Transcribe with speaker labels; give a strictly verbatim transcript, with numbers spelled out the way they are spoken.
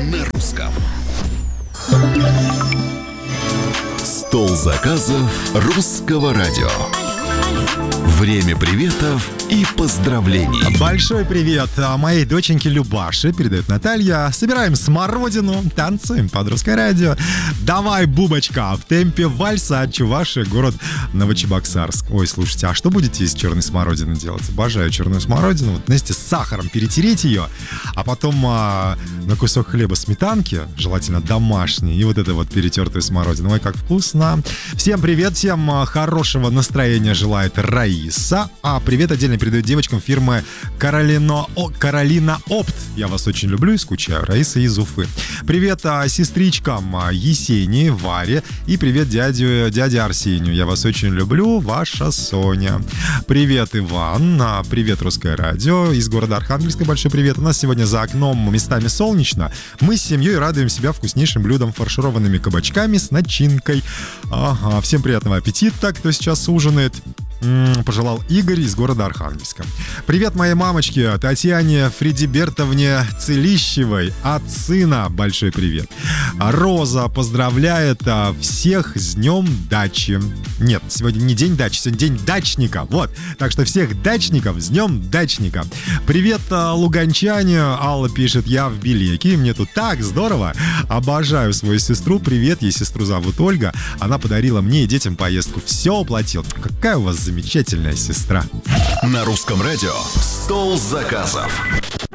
Speaker 1: на русском. Стол заказов русского радио. Время приветов и поздравлений.
Speaker 2: Большой привет моей доченьке Любаше, передает Наталья. Собираем смородину, танцуем под русское радио. Давай, бубочка, в темпе вальса от Чувашии, город Новочебоксарск. Ой, слушайте, а что будете из черной смородины делать? Обожаю черную смородину. Вот вместе с сахаром перетереть ее, а потом а, на кусок хлеба сметанки, желательно домашний, и вот это вот перетертую смородину. Ой, как вкусно. Всем привет, всем хорошего настроения желает Раиса. А привет отдельно передаю девочкам фирмы Каролино, О, Каролина Опт. Я вас очень люблю и скучаю. Раиса из Уфы. Привет а, сестричкам а, Есении, Варе. И привет дядю, дяде Арсению. Я вас очень люблю. Ваша Соня. Привет, Иван. А, привет, Русское радио. Из города Архангельска большой привет. У нас сегодня за окном местами солнечно. Мы с семьей радуем себя вкуснейшим блюдом, фаршированными кабачками с начинкой. Ага, всем приятного аппетита, кто сейчас ужинает. Пожелал Игорь из города Архангельска. Привет моей мамочке Татьяне Фредибертовне Целищевой от сына. Большой привет. Роза поздравляет всех с днем дачи. Нет, сегодня не день дачи, сегодня день дачника. Вот, так что всех дачников с днем дачника. Привет, луганчане. Алла пишет: я в Белеке, мне тут так здорово. Обожаю свою сестру. Привет, ей сестру зовут Ольга. Она подарила мне и детям поездку. Все оплатил. Какая у вас замечательная сестра.
Speaker 1: На русском радио «Стол заказов».